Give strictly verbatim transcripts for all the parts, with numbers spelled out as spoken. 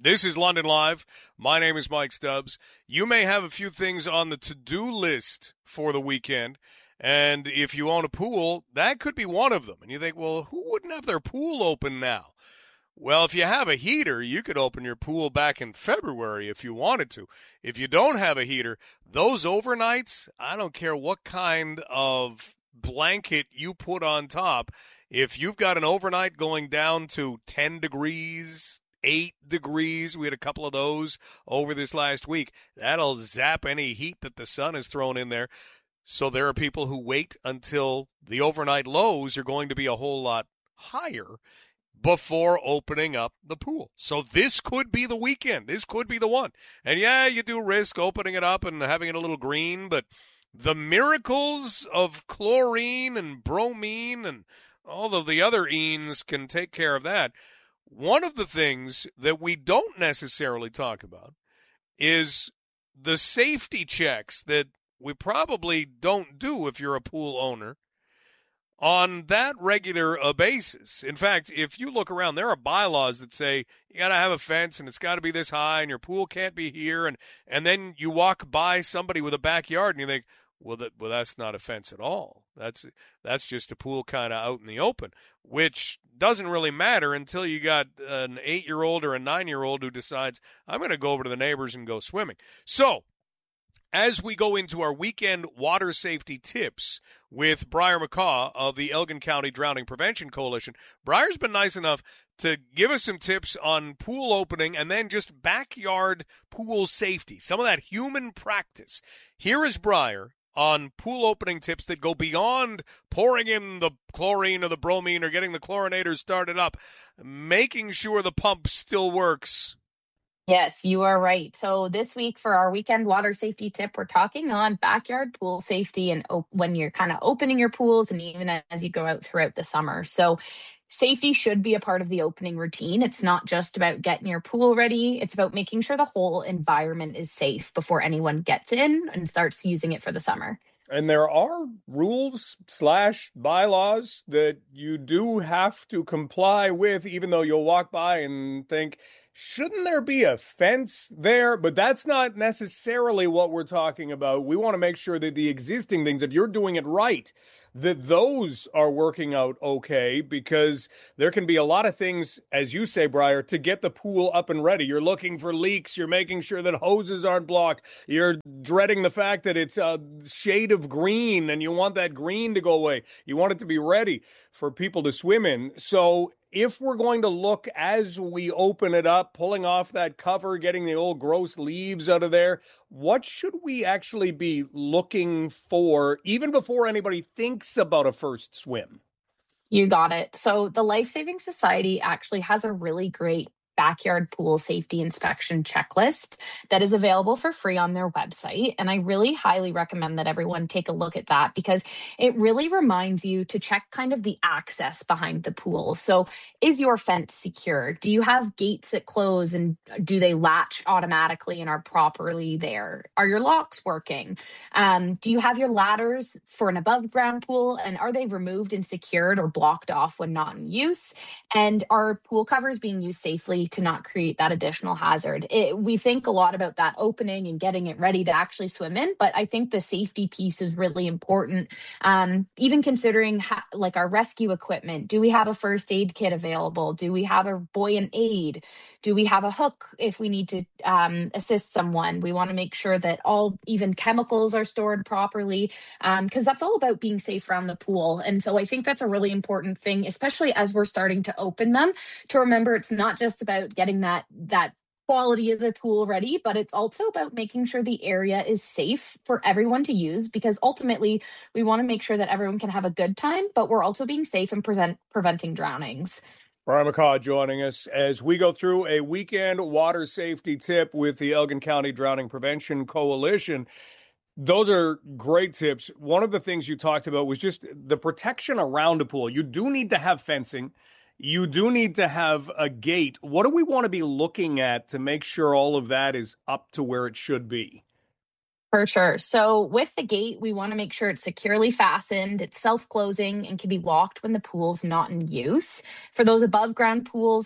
This is London Live. My name is Mike Stubbs. You may have a few things on the to-do list for the weekend, and if you own a pool, that could be one of them. And you think, well, who wouldn't have their pool open now? Well, if you have a heater, you could open your pool back in February if you wanted to. If you don't have a heater, those overnights, I don't care what kind of blanket you put on top, if you've got an overnight going down to ten degrees, eight degrees, we had a couple of those over this last week, that'll zap any heat that the sun has thrown in there. So there are people who wait until the overnight lows are going to be a whole lot higher before opening up the pool. So this could be the weekend. This could be the one. And yeah, you do risk opening it up and having it a little green, but the miracles of chlorine and bromine and all of the other enes can take care of that. One of the things that we don't necessarily talk about is the safety checks that we probably don't do if you're a pool owner on that regular uh, basis. In fact, if you look around, there are bylaws that say you got to have a fence and it's got to be this high and your pool can't be here. And, and then you walk by somebody with a backyard and you think, well, that, well, that's not a fence at all. That's that's just a pool kind of out in the open, which doesn't really matter until you got an eight-year-old or a nine-year-old who decides, I'm going to go over to the neighbors and go swimming. So as we go into our weekend water safety tips with Briar McCaw of the Elgin County Drowning Prevention Coalition, Briar's been nice enough to give us some tips on pool opening and then just backyard pool safety, some of that human practice. Here is Briar on pool opening tips that go beyond pouring in the chlorine or the bromine or getting the chlorinators started up, making sure the pump still works. Yes, you are right. So this week for our weekend water safety tip, we're talking on backyard pool safety and op- when you're kind of opening your pools and even as you go out throughout the summer. So safety should be a part of the opening routine. It's not just about getting your pool ready. It's about making sure the whole environment is safe before anyone gets in and starts using it for the summer. And there are rules slash bylaws that you do have to comply with, even though you'll walk by and think, shouldn't there be a fence there? But that's not necessarily what we're talking about. We want to make sure that the existing things, if you're doing it right, that those are working out okay, because there can be a lot of things, as you say, Briar, to get the pool up and ready. You're looking for leaks. You're making sure that hoses aren't blocked. You're dreading the fact that it's a shade of green and you want that green to go away. You want it to be ready for people to swim in. So if we're going to look as we open it up, pulling off that cover, getting the old gross leaves out of there, what should we actually be looking for even before anybody thinks about a first swim? You got it. So the Life Saving Society actually has a really great backyard pool safety inspection checklist that is available for free on their website. And I really highly recommend that everyone take a look at that because it really reminds you to check kind of the access behind the pool. So is your fence secure? Do you have gates that close and do they latch automatically and are properly there? Are your locks working? Um, do you have your ladders for an above ground pool and are they removed and secured or blocked off when not in use? And are pool covers being used safely to not create that additional hazard? It, we think a lot about that opening and getting it ready to actually swim in, but I think the safety piece is really important. Um, even considering ha- like our rescue equipment, do we have a first aid kit available? Do we have a buoyant aid? Do we have a hook if we need to um, assist someone? We want to make sure that all even chemicals are stored properly because um, that's all about being safe around the pool. And so I think that's a really important thing, especially as we're starting to open them, to remember it's not just about getting that that quality of the pool ready, but it's also about making sure the area is safe for everyone to use because ultimately we want to make sure that everyone can have a good time, but we're also being safe and present, preventing drownings. Briar McCaw joining us as we go through a weekend water safety tip with the Elgin County Drowning Prevention Coalition. Those are great tips. One of the things you talked about was just the protection around a pool. You do need to have fencing. You do need to have a gate. What do we want to be looking at to make sure all of that is up to where it should be? For sure. So with the gate, we want to make sure it's securely fastened, it's self-closing, and can be locked when the pool's not in use. For those above ground pools,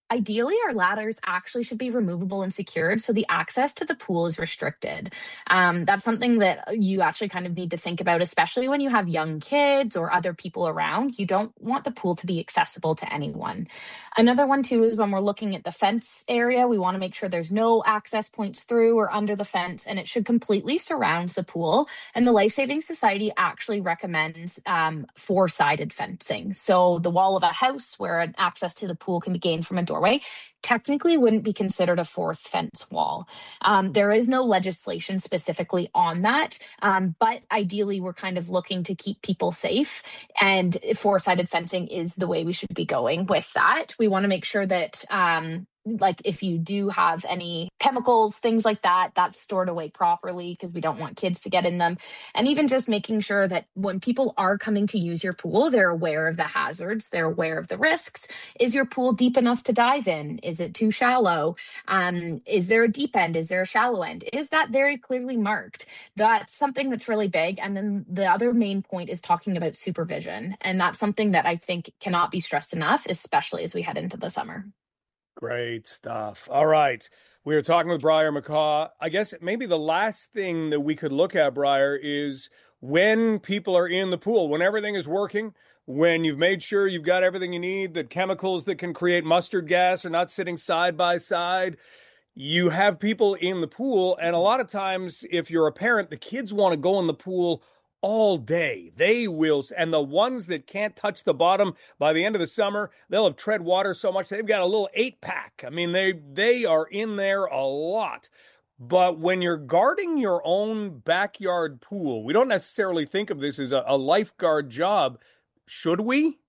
ideally, our ladders actually should be removable and secured, so the access to the pool is restricted. Um, that's something that you actually kind of need to think about, especially when you have young kids or other people around. You don't want the pool to be accessible to anyone. Another one, too, is when we're looking at the fence area, we want to make sure there's no access points through or under the fence, and it should completely surround the pool. And the Life Saving Society actually recommends um, four-sided fencing. So the wall of a house where an access to the pool can be gained from a doorway technically wouldn't be considered a fourth fence wall. Um, there is no legislation specifically on that, um, but ideally we're kind of looking to keep people safe, and four-sided fencing is the way we should be going with that. We want to make sure that um, like if you do have any chemicals, things like that, that's stored away properly because we don't want kids to get in them. And even just making sure that when people are coming to use your pool, they're aware of the hazards, they're aware of the risks. Is your pool deep enough to dive in? Is it too shallow? Um, is there a deep end? Is there a shallow end? Is that very clearly marked? That's something that's really big. And then the other main point is talking about supervision. And that's something that I think cannot be stressed enough, especially as we head into the summer. Great stuff. All right. We are talking with Briar McCaw. I guess maybe the last thing that we could look at, Briar, is when people are in the pool, when everything is working, when you've made sure you've got everything you need, the chemicals that can create mustard gas are not sitting side by side. You have people in the pool, and a lot of times, if you're a parent, the kids want to go in the pool all day. They will, and the ones that can't touch the bottom by the end of the summer, they'll have tread water so much they've got a little eight pack. I mean, they they are in there a lot. But when you're guarding your own backyard pool, we don't necessarily think of this as a, a lifeguard job. Should we?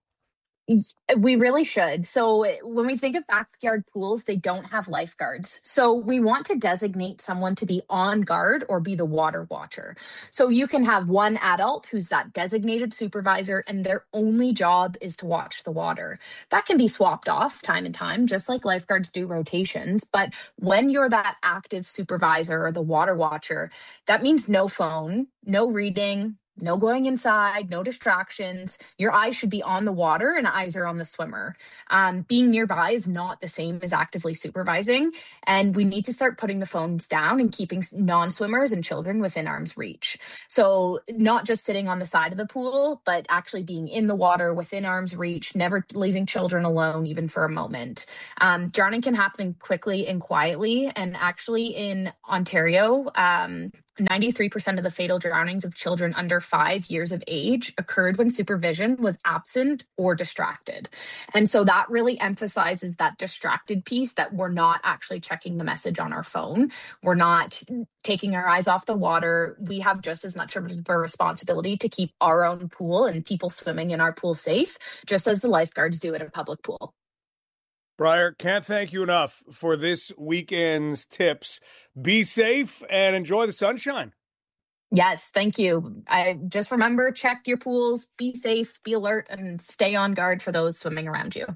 We really should. So when we think of backyard pools, they don't have lifeguards. So we want to designate someone to be on guard or be the water watcher. So you can have one adult who's that designated supervisor, and their only job is to watch the water. That can be swapped off time and time, just like lifeguards do rotations. But when you're that active supervisor or the water watcher, that means no phone, no reading, no going inside, no distractions. Your eyes should be on the water and eyes are on the swimmer. Um, being nearby is not the same as actively supervising. And we need to start putting the phones down and keeping non-swimmers and children within arm's reach. So not just sitting on the side of the pool, but actually being in the water within arm's reach, never leaving children alone even for a moment. Um, drowning can happen quickly and quietly. And actually in Ontario, um, ninety-three percent of the fatal drownings of children under five years of age occurred when supervision was absent or distracted. And so that really emphasizes that distracted piece, that we're not actually checking the message on our phone. We're not taking our eyes off the water. We have just as much of a responsibility to keep our own pool and people swimming in our pool safe, just as the lifeguards do at a public pool. Briar, can't thank you enough for this weekend's tips. Be safe and enjoy the sunshine. Yes, thank you. I just remember, check your pools, be safe, be alert, and stay on guard for those swimming around you.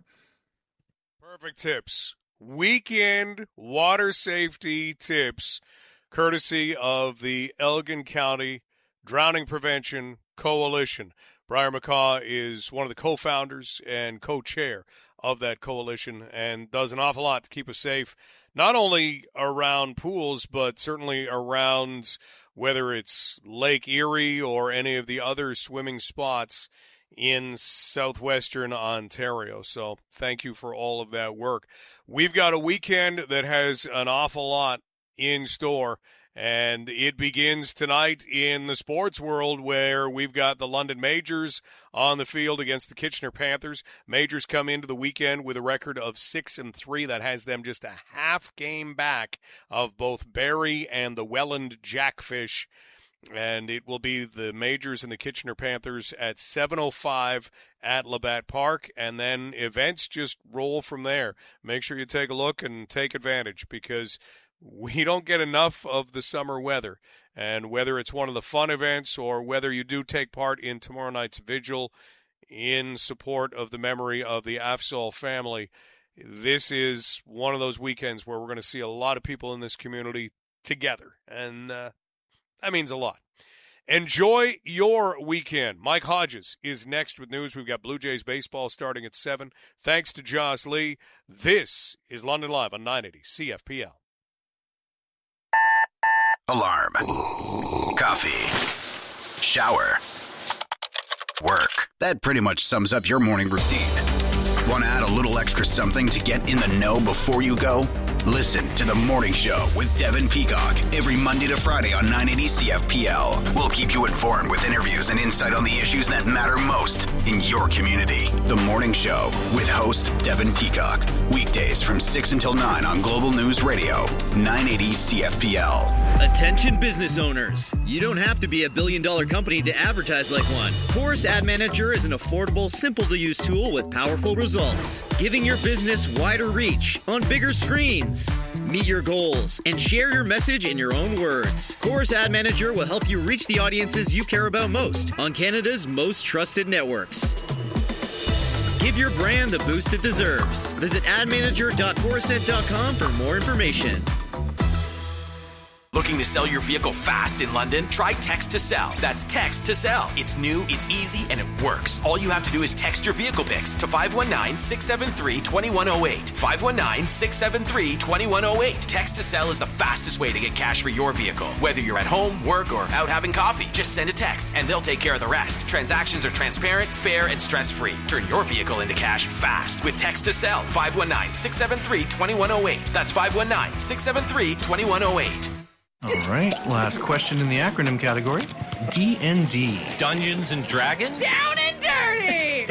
Perfect tips. Weekend water safety tips, courtesy of the Elgin County Drowning Prevention Coalition. Briar McCaw is one of the co-founders and co-chair of that coalition and does an awful lot to keep us safe, not only around pools, but certainly around whether it's Lake Erie or any of the other swimming spots in southwestern Ontario. So thank you for all of that work. We've got a weekend that has an awful lot in store, and it begins tonight in the sports world, where we've got the London Majors on the field against the Kitchener Panthers. Majors come into the weekend with a record of six and three. That has them just a half game back of both Barrie and the Welland Jackfish. And it will be the Majors and the Kitchener Panthers at seven oh five at Labatt Park. And then events just roll from there. Make sure you take a look and take advantage, because we don't get enough of the summer weather. And whether it's one of the fun events or whether you do take part in tomorrow night's vigil in support of the memory of the Afzal family, this is one of those weekends where we're going to see a lot of people in this community together. And uh, that means a lot. Enjoy your weekend. Mike Hodges is next with news. We've got Blue Jays baseball starting at seven. Thanks to Joss Lee. This is London Live on nine eighty C F P L. Alarm. Coffee. Shower. Work. That pretty much sums up your morning routine. Want to add a little extra something to get in the know before you go? Listen to The Morning Show with Devin Peacock every Monday to Friday on nine eighty C F P L. We'll keep you informed with interviews and insight on the issues that matter most in your community. The Morning Show with host Devin Peacock. Weekdays from six until nine on Global News Radio, nine eighty C F P L. Attention business owners. You don't have to be a billion dollar company to advertise like one. Chorus Ad Manager is an affordable, simple to use tool with powerful results, giving your business wider reach on bigger screens. Meet your goals and share your message in your own words. Chorus Ad Manager will help you reach the audiences you care about most on Canada's most trusted networks. Give your brand the boost it deserves. Visit ad manager dot chorused dot com for more information. Looking to sell your vehicle fast in London? Try Text to Sell. That's Text to Sell. It's new, it's easy, and it works. All you have to do is text your vehicle pics to five one nine, six seven three, two one zero eight. five one nine, six seven three, two one zero eight. Text to Sell is the fastest way to get cash for your vehicle. Whether you're at home, work, or out having coffee, just send a text and they'll take care of the rest. Transactions are transparent, fair, and stress-free. Turn your vehicle into cash fast with Text to Sell. five one nine, six seven three, two one zero eight. That's five one nine, six seven three, two one zero eight. All right, last question in the acronym category. D and D. Dungeons and Dragons? Down and dirty!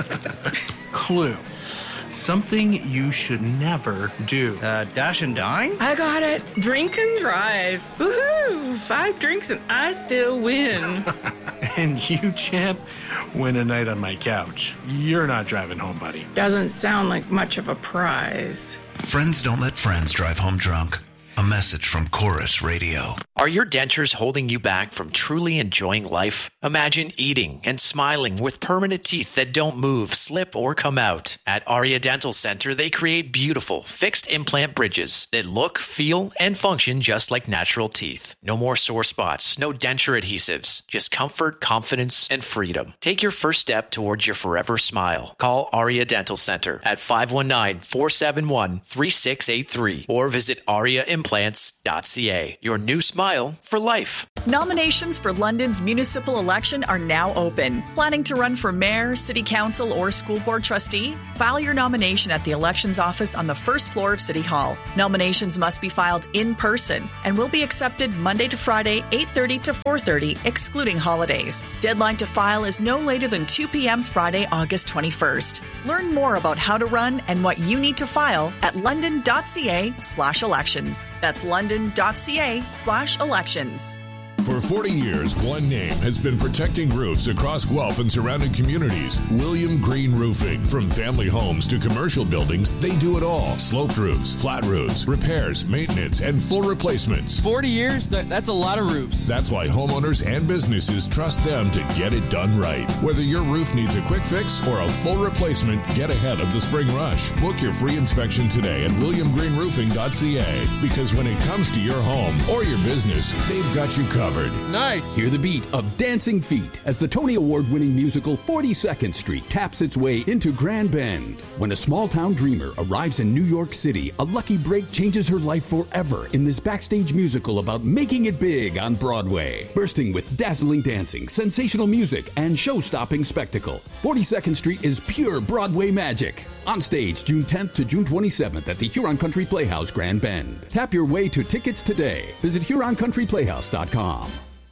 Clue. Something you should never do. Uh, dash and dine? I got it. Drink and drive. Woohoo! Five drinks and I still win. And you, champ, win a night on my couch. You're not driving home, buddy. Doesn't sound like much of a prize. Friends don't let friends drive home drunk. A message from Chorus Radio. Are your dentures holding you back from truly enjoying life? Imagine eating and smiling with permanent teeth that don't move, slip, or come out. At Aria Dental Center, they create beautiful, fixed implant bridges that look, feel, and function just like natural teeth. No more sore spots, no denture adhesives, just comfort, confidence, and freedom. Take your first step towards your forever smile. Call Aria Dental Center at five one nine, four seven one, three six eight three or visit aria implants dot c a. Your new smile for life. Nominations for London's municipal election are now open. Planning to run for mayor, city council, or school board trustee? File your nomination at the elections office on the first floor of City Hall. Nominations must be filed in person and will be accepted Monday to Friday, eight thirty to four thirty, excluding holidays. Deadline to file is no later than two p.m. Friday, August twenty-first. Learn more about how to run and what you need to file at london.ca slash elections. That's london.ca slash elections. For forty years, one name has been protecting roofs across Guelph and surrounding communities. William Green Roofing. From family homes to commercial buildings, they do it all. Sloped roofs, flat roofs, repairs, maintenance, and full replacements. forty years? That, that's a lot of roofs. That's why homeowners and businesses trust them to get it done right. Whether your roof needs a quick fix or a full replacement, get ahead of the spring rush. Book your free inspection today at william green roofing dot c a, because when it comes to your home or your business, they've got you covered. Nice. Hear the beat of Dancing Feet as the Tony Award-winning musical forty-second Street taps its way into Grand Bend. When a small-town dreamer arrives in New York City, a lucky break changes her life forever in this backstage musical about making it big on Broadway. Bursting with dazzling dancing, sensational music, and show-stopping spectacle, forty-second Street is pure Broadway magic. On stage June tenth to June twenty-seventh at the Huron Country Playhouse, Grand Bend. Tap your way to tickets today. Visit huron country playhouse dot com.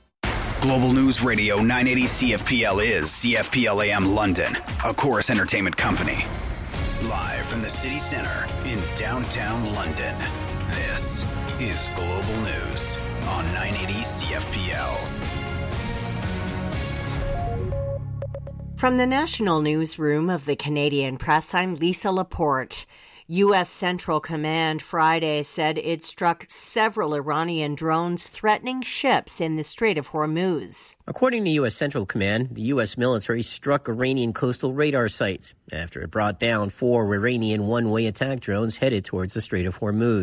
Global News Radio nine eighty C F P L is C F P L A M London, a Chorus Entertainment company. Live from the city center in downtown London, this is Global News on nine eighty C F P L. From the National Newsroom of the Canadian Press, I'm Lisa Laporte. U S. Central Command Friday said it struck several Iranian drones threatening ships in the Strait of Hormuz. According to U S. Central Command, the U S military struck Iranian coastal radar sites after it brought down four Iranian one-way attack drones headed towards the Strait of Hormuz.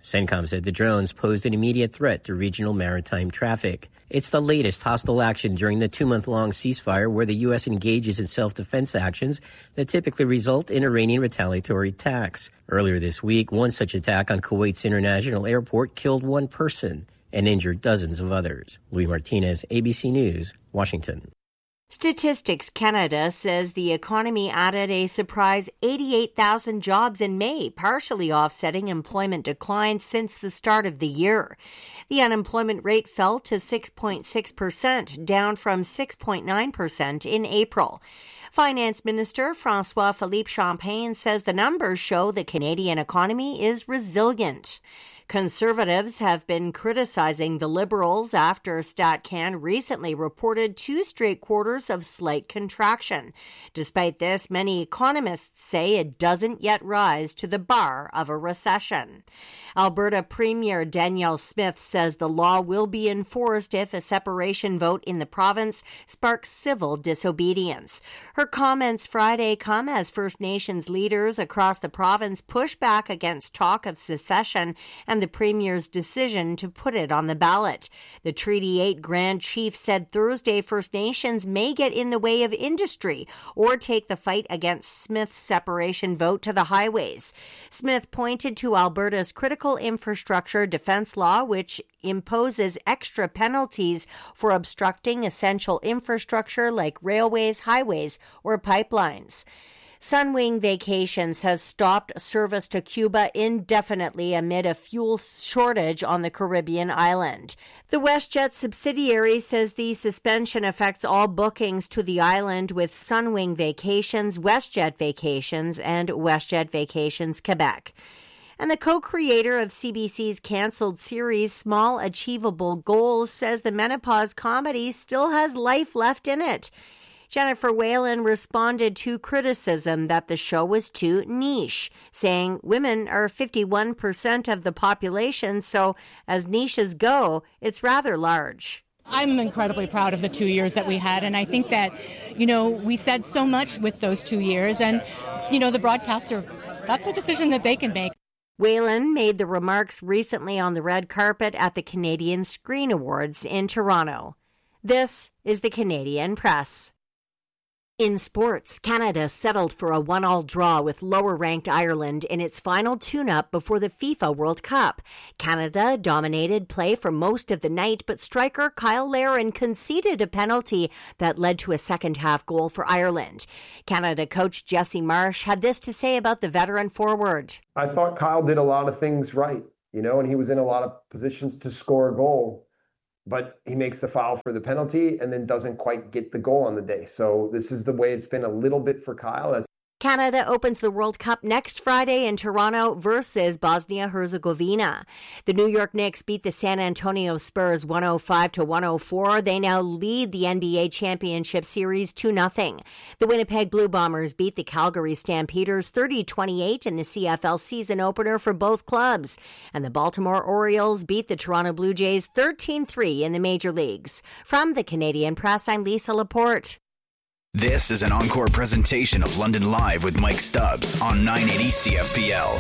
CENTCOM said the drones posed an immediate threat to regional maritime traffic. It's the latest hostile action during the two-month-long ceasefire where the U S engages in self-defense actions that typically result in Iranian retaliatory attacks. Earlier this week, one such attack on Kuwait's international airport killed one person and injured dozens of others. Louis Martinez, A B C News, Washington. Statistics Canada says the economy added a surprise eighty-eight thousand jobs in May, partially offsetting employment declines since the start of the year. The unemployment rate fell to six point six percent, down from six point nine percent in April. Finance Minister François-Philippe Champagne says the numbers show the Canadian economy is resilient. Conservatives have been criticizing the Liberals after StatCan recently reported two straight quarters of slight contraction. Despite this, many economists say it doesn't yet rise to the bar of a recession. Alberta Premier Danielle Smith says the law will be enforced if a separation vote in the province sparks civil disobedience. Her comments Friday come as First Nations leaders across the province push back against talk of secession and the Premier's decision to put it on the ballot. The Treaty eight Grand Chief said Thursday First Nations may get in the way of industry or take the fight against Smith's separation vote to the highways. Smith pointed to Alberta's critical infrastructure defense law, which imposes extra penalties for obstructing essential infrastructure like railways, highways, or pipelines. Sunwing Vacations has stopped service to Cuba indefinitely amid a fuel shortage on the Caribbean island. The WestJet subsidiary says the suspension affects all bookings to the island with Sunwing Vacations, WestJet Vacations, and WestJet Vacations Quebec. And the co-creator of C B C's canceled series Small Achievable Goals says the menopause comedy still has life left in it. Jennifer Whalen responded to criticism that the show was too niche, saying women are fifty-one percent of the population, so as niches go, it's rather large. I'm incredibly proud of the two years that we had, and I think that, you know, we said so much with those two years, and, you know, the broadcaster, that's a decision that they can make. Whalen made the remarks recently on the red carpet at the Canadian Screen Awards in Toronto. This is the Canadian Press. In sports, Canada settled for a one-all draw with lower-ranked Ireland in its final tune-up before the FIFA World Cup. Canada dominated play for most of the night, but striker Kyle Larin conceded a penalty that led to a second-half goal for Ireland. Canada coach Jesse Marsh had this to say about the veteran forward. I thought Kyle did a lot of things right, you know, and he was in a lot of positions to score a goal. But he makes the foul for the penalty and then doesn't quite get the goal on the day. So this is the way it's been a little bit for Kyle. That's- Canada opens the World Cup next Friday in Toronto versus Bosnia-Herzegovina. The New York Knicks beat the San Antonio Spurs one oh five to one oh four. They now lead the N B A Championship Series two nothing. The Winnipeg Blue Bombers beat the Calgary Stampeders thirty twenty-eight in the C F L season opener for both clubs. And the Baltimore Orioles beat the Toronto Blue Jays thirteen three in the major leagues. From the Canadian Press, I'm Lisa Laporte. This is an encore presentation of London Live with Mike Stubbs on nine eighty C F P L.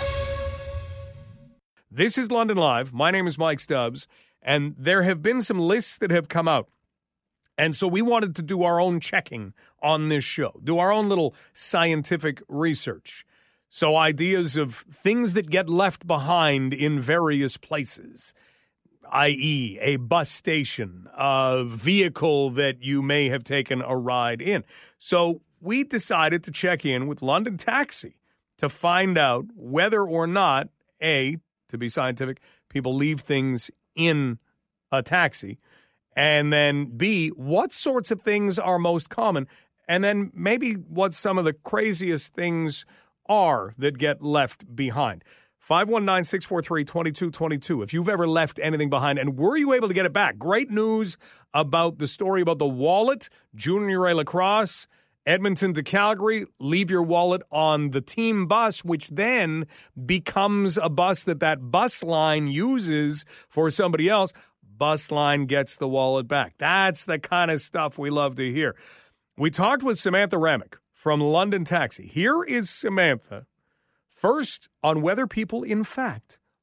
This is London Live. My name is Mike Stubbs, and there have been some lists that have come out. And so we wanted to do our own checking on this show, do our own little scientific research. So ideas of things that get left behind in various places, that is a bus station, a vehicle that you may have taken a ride in. So we decided to check in with London Taxi to find out whether or not, A, to be scientific, people leave things in a taxi, and then B, what sorts of things are most common, and then maybe what some of the craziest things are that get left behind. five one nine, six four three, two two two two. If you've ever left anything behind, and were you able to get it back? Great news about the story about the wallet, Junior A Lacrosse, Edmonton to Calgary. Leave your wallet on the team bus, which then becomes a bus that that bus line uses for somebody else. Bus line gets the wallet back. That's the kind of stuff we love to hear. We talked with Samantha Ramick from London Taxi. Here is Samantha. First, on whether people, in fact,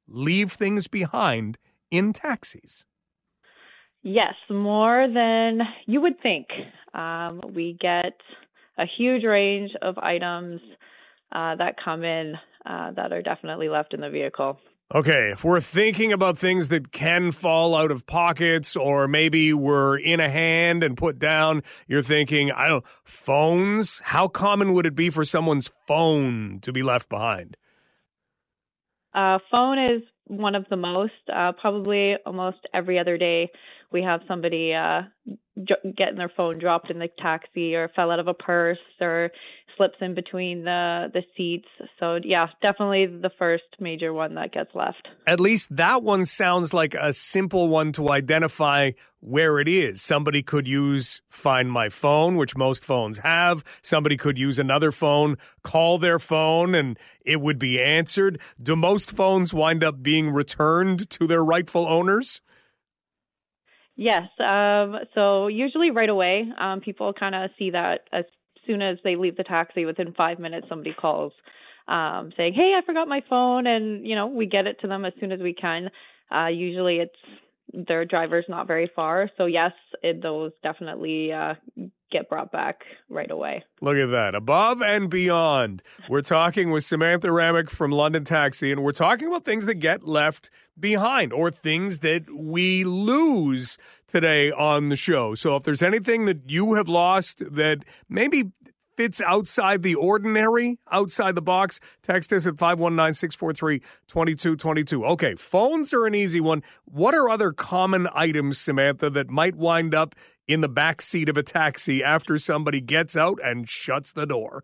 leave things behind in taxis? Yes, more than you would think. Um, we get a huge range of items uh, that come in uh, that are definitely left in the vehicle. Okay, if we're thinking about things that can fall out of pockets or maybe were in a hand and put down, you're thinking, I don't know, phones? How common would it be for someone's phone to be left behind? Uh, phone is one of the most, uh, probably almost every other day we have somebody uh, j- getting their phone dropped in the taxi or fell out of a purse or slips in between the, the seats. So, yeah, definitely the first major one that gets left. At least that one sounds like a simple one to identify where it is. Somebody could use Find My Phone, which most phones have. Somebody could use another phone, call their phone, and it would be answered. Do most phones wind up being returned to their rightful owners? Yes. Um, so usually right away, um, people kind of see that as soon as they leave the taxi. Within five minutes, somebody calls um, saying, hey, I forgot my phone. And, you know, we get it to them as soon as we can. Uh, usually it's their driver's not very far. So, yes, it, those definitely uh, get brought back right away. Look at that. Above and beyond. We're talking with Samantha Ramick from London Taxi, and we're talking about things that get left behind or things that we lose today on the show. So if there's anything that you have lost that maybe fits outside the ordinary, outside the box, text us at five one nine, six four three, two two two two. Okay, phones are an easy one. What are other common items, Samantha, that might wind up in the back seat of a taxi after somebody gets out and shuts the door?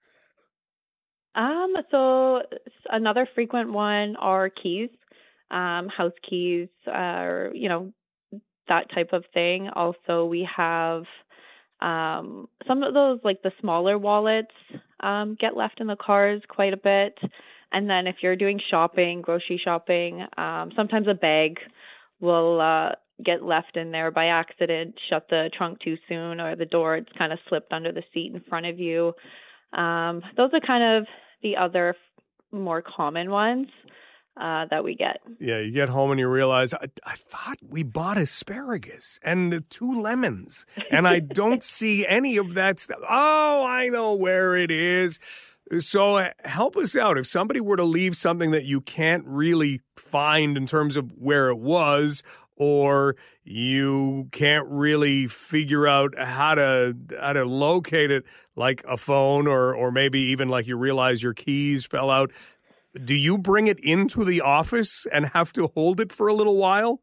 Um, so another frequent one are keys, um, house keys, uh, or, you know, that type of thing. Also, we have um, some of those, like the smaller wallets, um, get left in the cars quite a bit. And then if you're doing shopping, grocery shopping, um, sometimes a bag will uh, get left in there by accident, shut the trunk too soon, or the door, it's kind of slipped under the seat in front of you. Um, those are kind of the other more common ones uh, that we get. Yeah, you get home and you realize, I, I thought we bought asparagus and two lemons, and I don't see any of that stuff. Oh, I know where it is. So uh, help us out. If somebody were to leave something that you can't really find in terms of where it was, or you can't really figure out how to how to locate it, like a phone, or or maybe even like you realize your keys fell out, do you bring it into the office and have to hold it for a little while?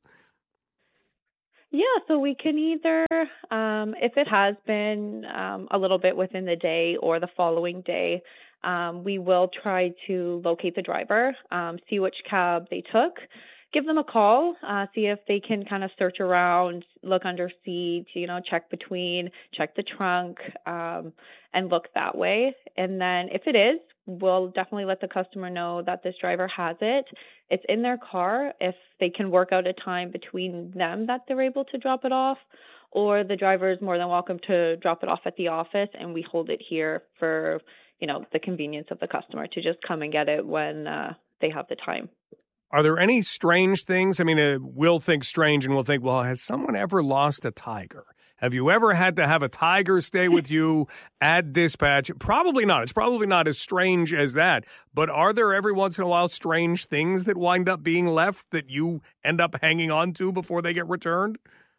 Yeah, so we can either, um, if it has been um, a little bit within the day or the following day, um, we will try to locate the driver, um, see which cab they took, give them a call, uh, see if they can kind of search around, look under seats, you know, check between, check the trunk, um, and look that way. And then if it is, we'll definitely let the customer know that this driver has it. It's in their car. If they can work out a time between them that they're able to drop it off, or the driver is more than welcome to drop it off at the office, and we hold it here for, you know, the convenience of the customer to just come and get it when uh, they have the time. Are there any strange things? I mean, uh, we'll think strange and we'll think, well, has someone ever lost a tiger? Have you ever had to have a tiger stay with you at dispatch? Probably not. It's probably not as strange as that. But are there every once in a while strange things that wind up being left that you end up hanging on to before they get returned?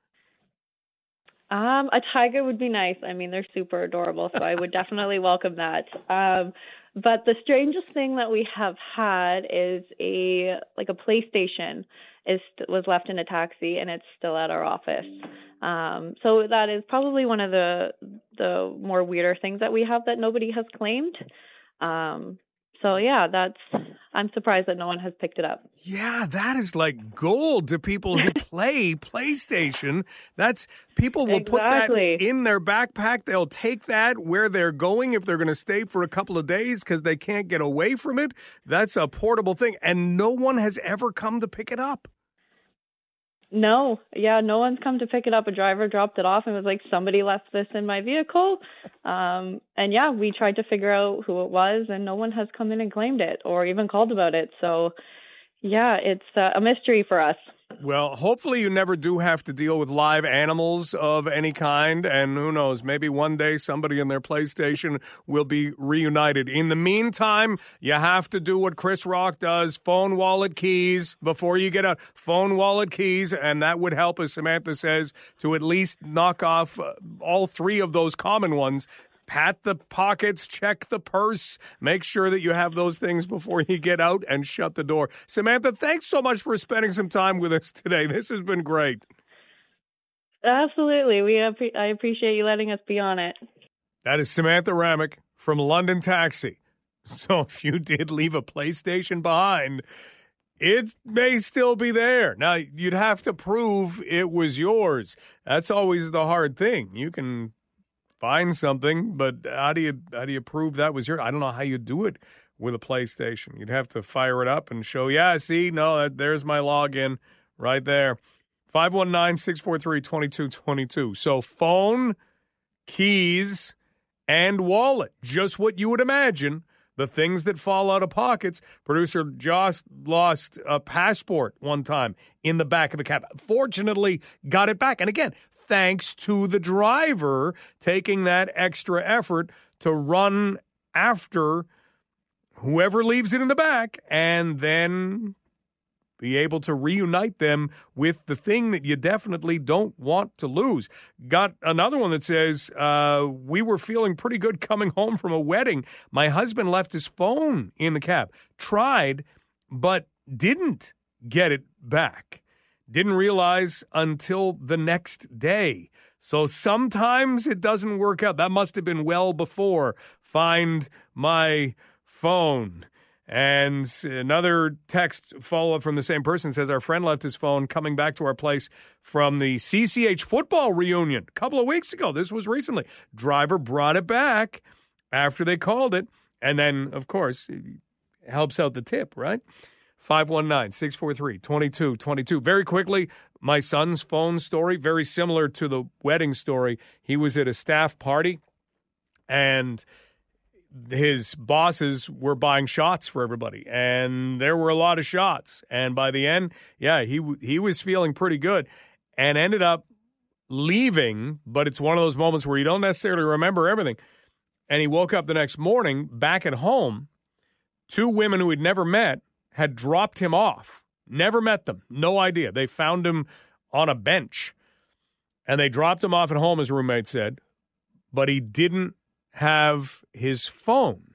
Um, a tiger would be nice. I mean, they're super adorable, so I would definitely welcome that. Um, but the strangest thing that we have had is a like a PlayStation is was left in a taxi, and it's still at our office. Um, so that is probably one of the the more weirder things that we have that nobody has claimed. Um, so yeah, that's I'm surprised that no one has picked it up. Yeah, that is like gold to people who play PlayStation. That's people will Exactly. put that in their backpack. They'll take that where they're going if they're going to stay for a couple of days because they can't get away from it. That's a portable thing, and no one has ever come to pick it up. No, yeah, no one's come to pick it up. A driver dropped it off and was like, somebody left this in my vehicle. Um, and yeah, we tried to figure out who it was, and no one has come in and claimed it or even called about it. So Yeah, it's uh, a mystery for us. Well, hopefully you never do have to deal with live animals of any kind, and who knows, maybe one day somebody in their PlayStation will be reunited. In the meantime, you have to do what Chris Rock does, phone, wallet, keys, before you get out. Phone, wallet, keys, and that would help, as Samantha says, to at least knock off uh, all three of those common ones. Pat the pockets, check the purse, make sure that you have those things before you get out, and shut the door. Samantha, thanks so much for spending some time with us today. This has been great. Absolutely. We I appreciate you letting us be on it. That is Samantha Ramick from London Taxi. So if you did leave a PlayStation behind, it may still be there. Now, you'd have to prove it was yours. That's always the hard thing. You can find something, but how do you how do you prove that was yours? I don't know how you do it with a PlayStation. You'd have to fire it up and show, yeah, see, no, there's my login right there. five one nine, six four three, two two two two. So phone, keys, and wallet. Just what you would imagine. The things that fall out of pockets. Producer Josh lost a passport one time in the back of a cab. Fortunately, got it back. And again, thanks to the driver taking that extra effort to run after whoever leaves it in the back and then be able to reunite them with the thing that you definitely don't want to lose. Got another one that says, uh, we were feeling pretty good coming home from a wedding. My husband left his phone in the cab. Tried, but didn't get it back. Didn't realize until the next day. So sometimes it doesn't work out. That must have been well before. Find my phone. And another text follow-up from the same person says, our friend left his phone coming back to our place from the C C H football reunion a couple of weeks ago. This was recently. Driver brought it back after they called it. And then, of course, it helps out the tip, right? five one nine, six four three, two two two two. Very quickly, my son's phone story, very similar to the wedding story. He was at a staff party, and his bosses were buying shots for everybody, and there were a lot of shots. And by the end, yeah, he he was feeling pretty good and ended up leaving, but it's one of those moments where you don't necessarily remember everything. And he woke up the next morning back at home. Two women who he'd never met had dropped him off. Never met them. No idea. They found him on a bench, and they dropped him off at home, his roommate said, but he didn't have his phone.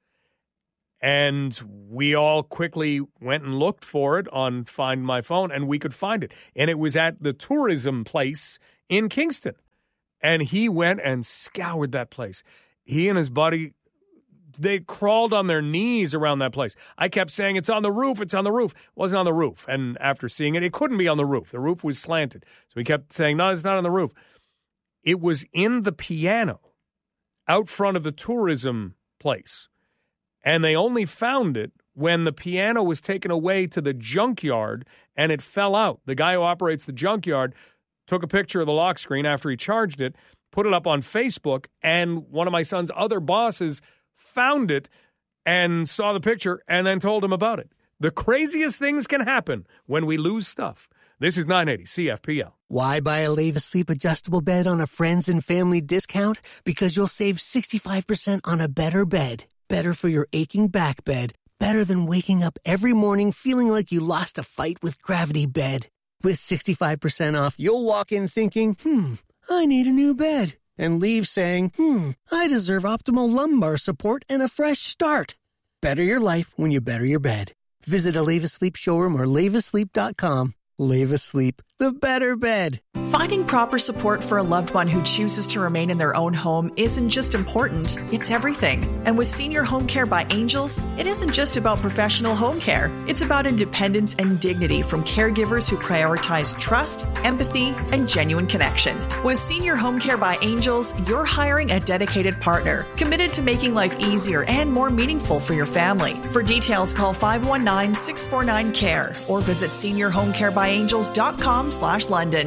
And we all quickly went and looked for it on Find My Phone, and we could find it. And it was at the tourism place in Kingston. And he went and scoured that place. He and his buddy, they crawled on their knees around that place. I kept saying, it's on the roof, it's on the roof. It wasn't on the roof. And after seeing it, it couldn't be on the roof. The roof was slanted. So we kept saying, no, it's not on the roof. It was in the piano out front of the tourism place. And they only found it when the piano was taken away to the junkyard and it fell out. The guy who operates the junkyard took a picture of the lock screen after he charged it, put it up on Facebook, and one of my son's other bosses found it and saw the picture and then told him about it. The craziest things can happen when we lose stuff. This is nine eighty C F P L. Why buy a Leva Sleep adjustable bed on a friends and family discount? Because you'll save sixty-five percent on a better bed. Better for your aching back bed. Better than waking up every morning feeling like you lost a fight with Gravity Bed. With sixty-five percent off, you'll walk in thinking, hmm, I need a new bed. And leave saying, hmm, I deserve optimal lumbar support and a fresh start. Better your life when you better your bed. Visit a Leva Sleep showroom or leva sleep dot com. Leva Sleep, the better bed. Finding proper support for a loved one who chooses to remain in their own home isn't just important, it's everything. And with Senior Home Care by Angels, it isn't just about professional home care. It's about independence and dignity from caregivers who prioritize trust, empathy, and genuine connection. With Senior Home Care by Angels, you're hiring a dedicated partner, committed to making life easier and more meaningful for your family. For details, call five one nine, six four nine, C A R E or visit senior home care by angels dot com slash London.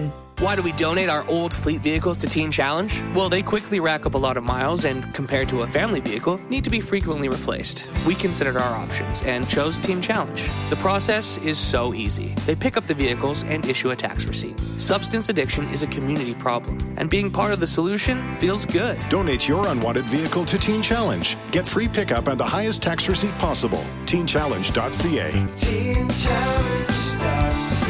Why do we donate our old fleet vehicles to Teen Challenge? Well, they quickly rack up a lot of miles and, compared to a family vehicle, need to be frequently replaced. We considered our options and chose Teen Challenge. The process is so easy. They pick up the vehicles and issue a tax receipt. Substance addiction is a community problem, and being part of the solution feels good. Donate your unwanted vehicle to Teen Challenge. Get free pickup and the highest tax receipt possible. teen challenge dot c a. teen challenge dot c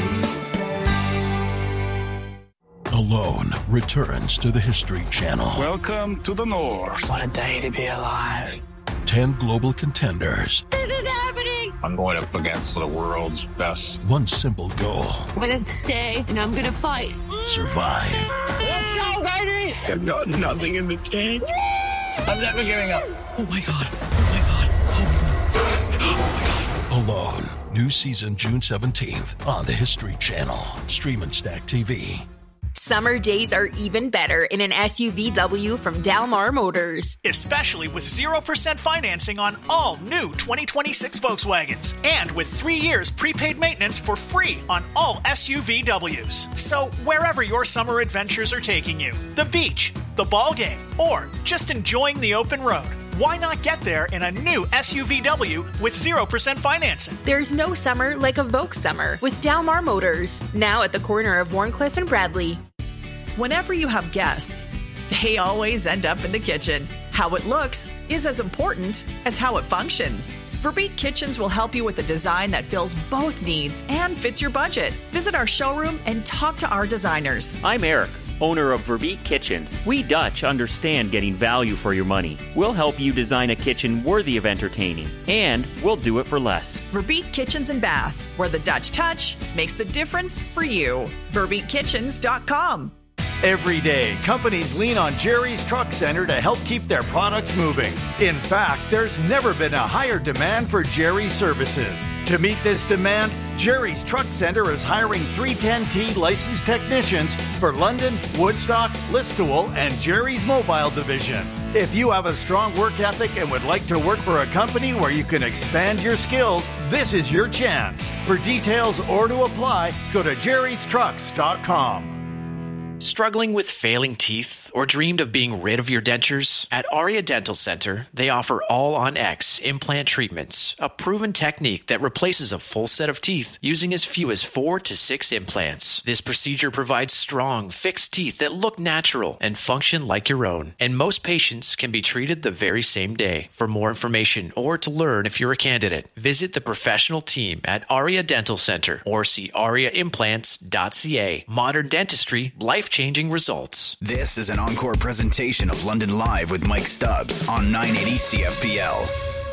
a. Alone returns to the History Channel. Welcome to the North. What a day to be alive. Ten global contenders. This is happening. I'm going up against the world's best. One simple goal. I'm going to stay and I'm going to fight. Survive. Let's go, baby. I've got nothing in the tank. I'm never giving up. Oh my God. Oh my God. Oh my God. Oh my God. Alone. New season June seventeenth on the History Channel. Stream and Stack T V. Summer days are even better in an S U V W from Dalmar Motors. Especially with zero percent financing on all new twenty twenty-six Volkswagens. And with three years prepaid maintenance for free on all S U V Ws. So wherever your summer adventures are taking you, the beach, the ball game, or just enjoying the open road, why not get there in a new S U V W with zero percent financing? There's no summer like a Volks summer with Dalmar Motors. Now at the corner of Warncliffe and Bradley. Whenever you have guests, they always end up in the kitchen. How it looks is as important as how it functions. Verbeek Kitchens will help you with a design that fills both needs and fits your budget. Visit our showroom and talk to our designers. I'm Eric, owner of Verbeek Kitchens. We Dutch understand getting value for your money. We'll help you design a kitchen worthy of entertaining, and we'll do it for less. Verbeek Kitchens and Bath, where the Dutch touch makes the difference for you. verbeek kitchens dot com. Every day, companies lean on Jerry's Truck Center to help keep their products moving. In fact, there's never been a higher demand for Jerry's services. To meet this demand, Jerry's Truck Center is hiring three ten T licensed technicians for London, Woodstock, Listowel, and Jerry's Mobile Division. If you have a strong work ethic and would like to work for a company where you can expand your skills, this is your chance. For details or to apply, go to jerrys trucks dot com. Struggling with failing teeth or dreamed of being rid of your dentures? At Aria Dental Center, they offer All-on-X implant treatments, a proven technique that replaces a full set of teeth using as few as four to six implants. This procedure provides strong, fixed teeth that look natural and function like your own. And most patients can be treated the very same day. For more information or to learn if you're a candidate, visit the professional team at Aria Dental Center or see aria implants dot c a. Modern dentistry, life-changing results. This is an encore presentation of London Live with Mike Stubbs on nine eighty C F P L.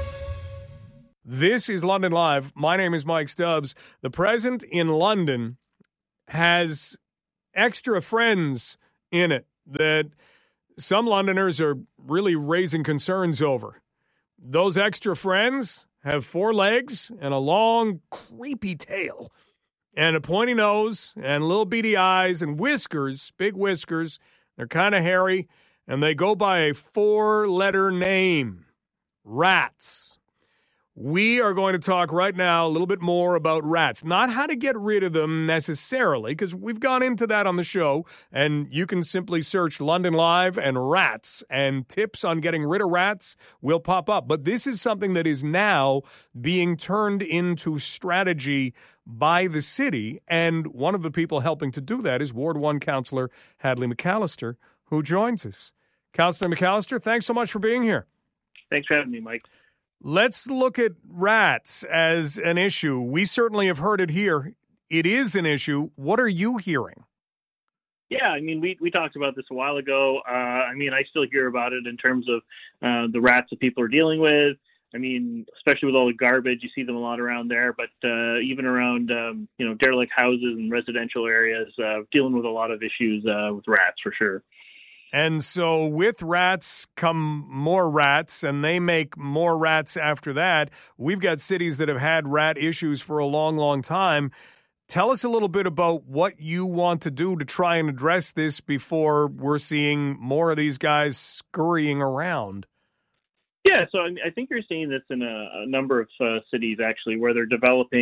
This is London Live. My name is Mike Stubbs. The present in London has extra friends in it that some Londoners are really raising concerns over. Those extra friends have four legs and a long, creepy tail and a pointy nose and little beady eyes and whiskers, big whiskers. They're kind of hairy, and they go by a four-letter name, rats. We are going to talk right now a little bit more about rats. Not how to get rid of them necessarily, because we've gone into that on the show, and you can simply search London Live and rats, and tips on getting rid of rats will pop up. But this is something that is now being turned into strategy by the city, and one of the people helping to do that is Ward one Councillor Hadley McAllister, who joins us. Councillor McAllister, thanks so much for being here. Thanks for having me, Mike. Let's look at rats as an issue. We certainly have heard it here. It is an issue. What are you hearing? Yeah, I mean, we, we talked about this a while ago. Uh, I mean, I still hear about it in terms of uh, the rats that people are dealing with. I mean, especially with all the garbage, you see them a lot around there, but uh, even around, um, you know, derelict houses and residential areas, uh, dealing with a lot of issues uh, with rats for sure. And so with rats come more rats, and they make more rats after that. We've got cities that have had rat issues for a long, long time. Tell us a little bit about what you want to do to try and address this before we're seeing more of these guys scurrying around. Yeah, so I, mean, I think you're seeing this in a, a number of uh, cities, actually, where they're developing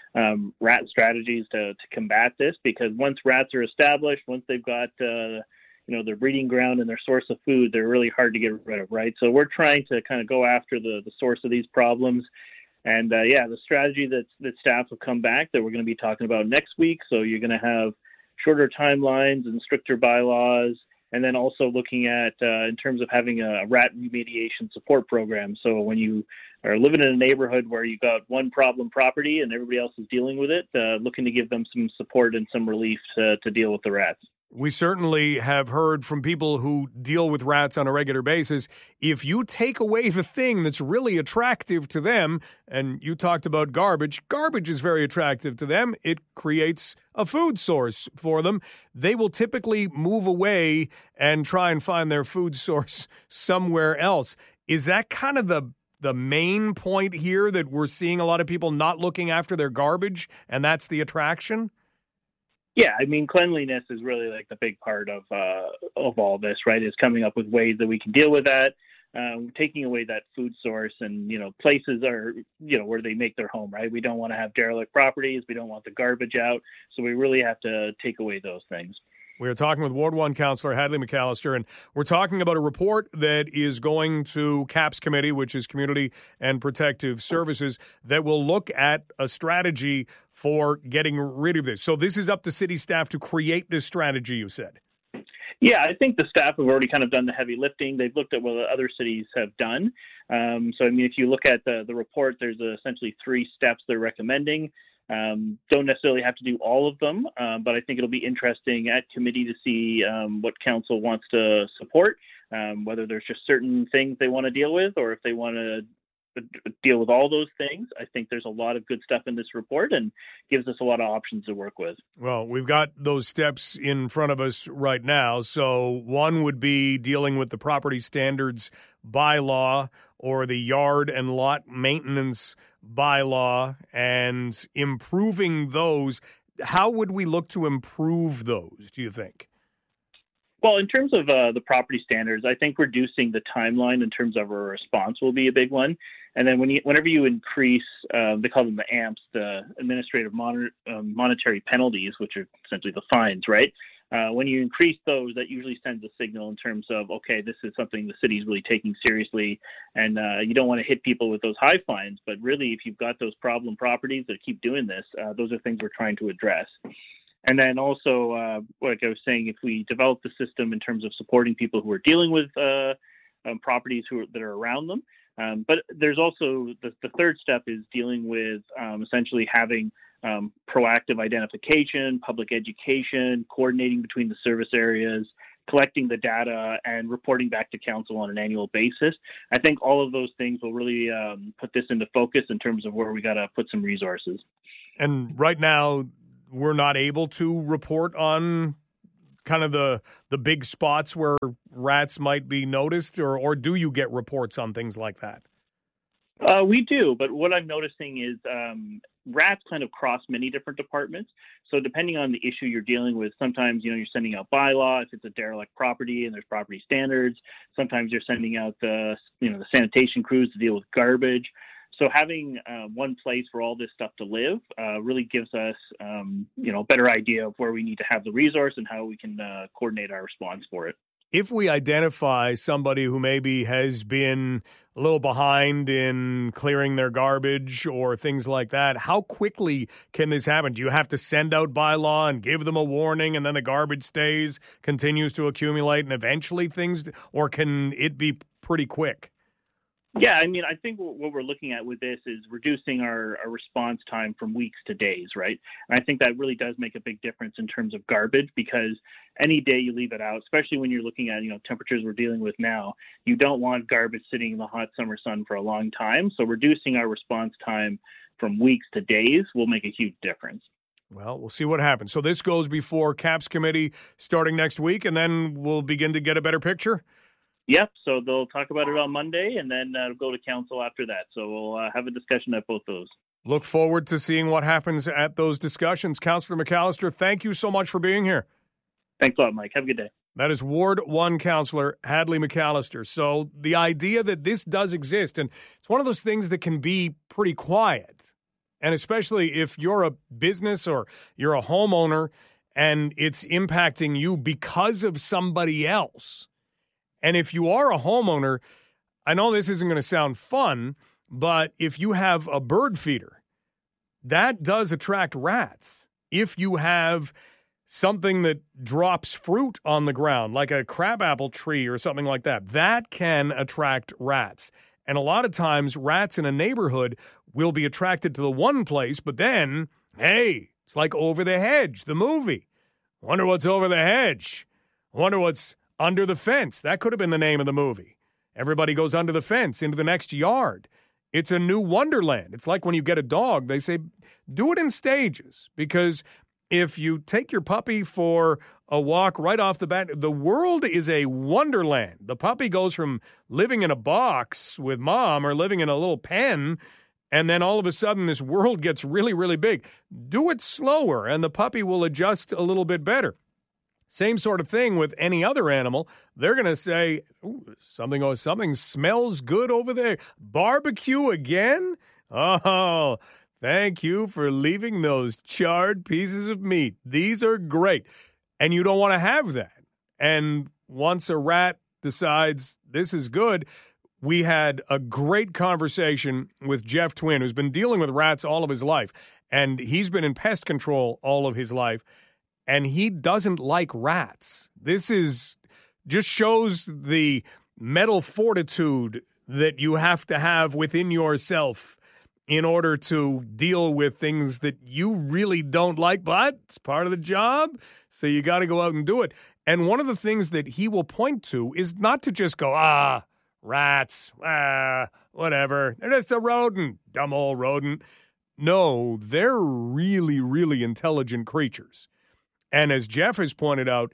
um, rat strategies to, to combat this, because once rats are established, once they've got uh, you know, their breeding ground and their source of food, they're really hard to get rid of, right? So we're trying to kind of go after the, the source of these problems. And, uh, yeah, the strategy that, that staff have come back that we're going to be talking about next week. So you're going to have shorter timelines and stricter bylaws, and then also looking at, uh, in terms of having a rat remediation support program. So when you are living in a neighborhood where you've got one problem property and everybody else is dealing with it, uh, looking to give them some support and some relief to, to deal with the rats. We certainly have heard from people who deal with rats on a regular basis. If you take away the thing that's really attractive to them, and you talked about garbage, garbage is very attractive to them. It creates a food source for them. They will typically move away and try and find their food source somewhere else. Is that kind of the the main point here, that we're seeing a lot of people not looking after their garbage, and that's the attraction? Yeah, I mean, cleanliness is really like the big part of uh, of all this, right? Is coming up with ways that we can deal with that, um, taking away that food source, and you know, places are you know where they make their home, right? We don't want to have derelict properties. We don't want the garbage out, so we really have to take away those things. We are talking with Ward one Councillor Hadley McAllister, and we're talking about a report that is going to C A P S Committee, which is Community and Protective Services, that will look at a strategy for getting rid of this. So this is up to city staff to create this strategy, you said? Yeah, I think the staff have already kind of done the heavy lifting. They've looked at what other cities have done. Um, so, I mean, if you look at the, the report, there's essentially three steps they're recommending. Um, don't necessarily have to do all of them, um, but I think it'll be interesting at committee to see um, what council wants to support, um, whether there's just certain things they want to deal with, or if they want to deal with all those things. I think there's a lot of good stuff in this report and gives us a lot of options to work with. Well, we've got those steps in front of us right now. So one would be dealing with the property standards bylaw or the yard and lot maintenance bylaw and improving those. How would we look to improve those, do you think? Well, in terms of uh, the property standards, I think reducing the timeline in terms of a response will be a big one. And then when you, whenever you increase, uh, they call them the A M Ps, the administrative mon- um, monetary penalties, which are essentially the fines, right? Uh, when you increase those, that usually sends a signal in terms of, okay, this is something the city is really taking seriously, and uh, you don't want to hit people with those high fines. But really, if you've got those problem properties that keep doing this, uh, those are things we're trying to address. And then also, uh, like I was saying, if we develop the system in terms of supporting people who are dealing with uh, um, properties who are, that are around them. Um, but there's also the, the third step is dealing with um, essentially having um, proactive identification, public education, coordinating between the service areas, collecting the data, and reporting back to council on an annual basis. I think all of those things will really um, put this into focus in terms of where we got to put some resources. And right now, we're not able to report on kind of the the big spots where rats might be noticed, or, or do you get reports on things like that? Uh, we do, but what I'm noticing is um, rats kind of cross many different departments. So depending on the issue you're dealing with, sometimes, you know, you're sending out bylaw if it's a derelict property and there's property standards. Sometimes you're sending out the, you know, the sanitation crews to deal with garbage. So having uh, one place for all this stuff to live uh, really gives us, um, you know, a better idea of where we need to have the resource and how we can uh, coordinate our response for it. If we identify somebody who maybe has been a little behind in clearing their garbage or things like that, how quickly can this happen? Do you have to send out bylaw and give them a warning, and then the garbage stays, continues to accumulate, and eventually things, or can it be pretty quick? Yeah, I mean, I think what we're looking at with this is reducing our, our response time from weeks to days, right? And I think that really does make a big difference in terms of garbage, because any day you leave it out, especially when you're looking at, you know, temperatures we're dealing with now, you don't want garbage sitting in the hot summer sun for a long time. So reducing our response time from weeks to days will make a huge difference. Well, we'll see what happens. So this goes before C A P S Committee starting next week, and then we'll begin to get a better picture? Yep, so they'll talk about it on Monday, and then uh, go to council after that. So we'll uh, have a discussion at both those. Look forward to seeing what happens at those discussions. Councillor McAllister, thank you so much for being here. Thanks a lot, Mike. Have a good day. That is Ward one Councillor Hadley McAllister. So the idea that this does exist, and it's one of those things that can be pretty quiet. And especially if you're a business or you're a homeowner and it's impacting you because of somebody else. And if you are a homeowner, I know this isn't going to sound fun, but if you have a bird feeder, that does attract rats. If you have something that drops fruit on the ground, like a crabapple tree or something like that, that can attract rats. And a lot of times, rats in a neighborhood will be attracted to the one place, but then, hey, it's like Over the Hedge, the movie. Wonder what's over the hedge. Wonder what's under the fence. That could have been the name of the movie. Everybody goes under the fence into the next yard. It's a new wonderland. It's like when you get a dog, they say, do it in stages, because if you take your puppy for a walk right off the bat, the world is a wonderland. The puppy goes from living in a box with mom or living in a little pen, and then all of a sudden this world gets really, really big. Do it slower, and the puppy will adjust a little bit better. Same sort of thing with any other animal. They're going to say, ooh, something, oh, something smells good over there. Barbecue again? Oh, thank you for leaving those charred pieces of meat. These are great. And you don't want to have that. And once a rat decides this is good, we had a great conversation with Jeff Twin, who's been dealing with rats all of his life. And he's been in pest control all of his life. And he doesn't like rats. This is just shows the mental fortitude that you have to have within yourself in order to deal with things that you really don't like, but it's part of the job, so you got to go out and do it. And one of the things that he will point to is not to just go, ah, rats, ah, whatever. They're just a rodent, dumb old rodent. No, they're really, really intelligent creatures. And as Jeff has pointed out,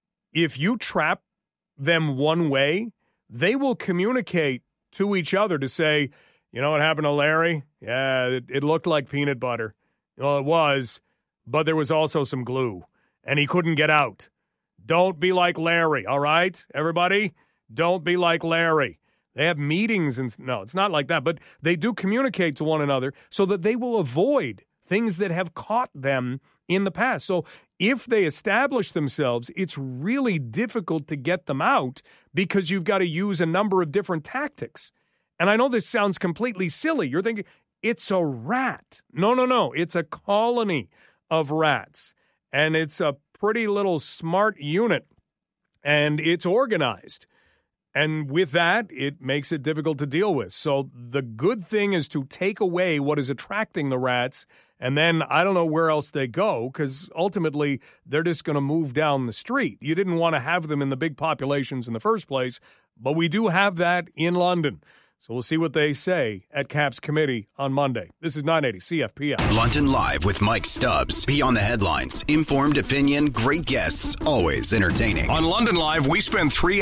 if you trap them one way, they will communicate to each other to say, you know what happened to Larry? Yeah, it, it looked like peanut butter. Well, it was, but there was also some glue, and he couldn't get out. Don't be like Larry, all right, everybody? Don't be like Larry. They have meetings, and no, it's not like that, but they do communicate to one another so that they will avoid things that have caught them in the past. So if they establish themselves, it's really difficult to get them out because you've got to use a number of different tactics. And I know this sounds completely silly. You're thinking, it's a rat. No, no, no. It's a colony of rats. And it's a pretty little smart unit. And it's organized. And with that, it makes it difficult to deal with. So the good thing is to take away what is attracting the rats, and then I don't know where else they go, because ultimately they're just going to move down the street. You didn't want to have them in the big populations in the first place, but we do have that in London. So we'll see what they say at CAP's committee on Monday. This is nine eighty C F P L. London Live with Mike Stubbs. Beyond the headlines, informed opinion, great guests, always entertaining. On London Live, we spend three